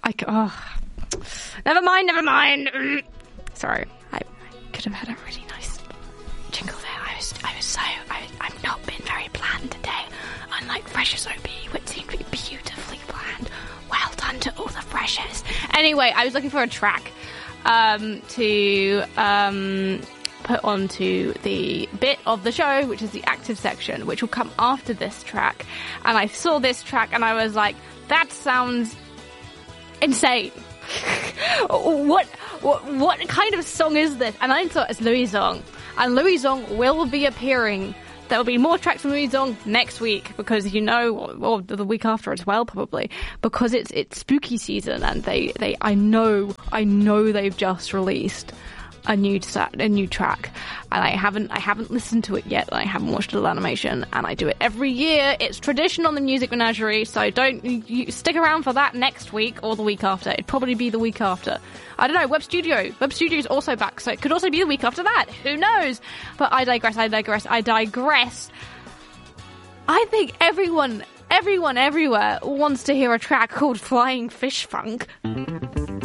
Never mind. Sorry, I could have had a really nice jingle there. I've not been very planned today. Unlike Freshers OB, which seemed to be beautifully planned. Well done to all the freshers. Anyway, I was looking for a track to put onto the bit of the show, which is the active section, which will come after this track. And I saw this track and I was like, that sounds insane. What kind of song is this? And I thought it's Louis Zong. And Louis Zong will be appearing. There will be more tracks from Louis Zong next week because, or the week after as well, probably, because it's spooky season and I know they've just released a new track, and I haven't listened to it yet, and I haven't watched a little animation, and I do it every year. It's tradition on the Music Menagerie, so you stick around for that next week or the week after. It'd probably be the week after. I don't know. Web Studio is also back, so it could also be the week after that. Who knows? But I digress. I think everyone everywhere wants to hear a track called Flying Fish Funk.